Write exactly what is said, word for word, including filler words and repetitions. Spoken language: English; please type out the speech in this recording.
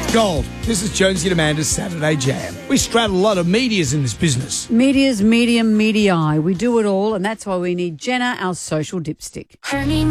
Gold. This is Jonesy and Amanda's Saturday Jam. We straddle a lot of medias in this business. Medias, medium, medii. We do it all, and that's why we need Jenna, our social dipstick.